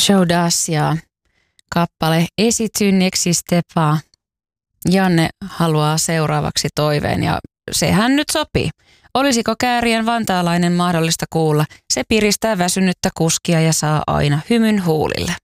Showdas ja kappale Esitynneksi Stepa. Janne haluaa seuraavaksi toiveen ja sehän nyt sopii. Olisiko Käärien vantaalainen mahdollista kuulla? Se piristää väsynyttä kuskia ja saa aina hymyn huulille.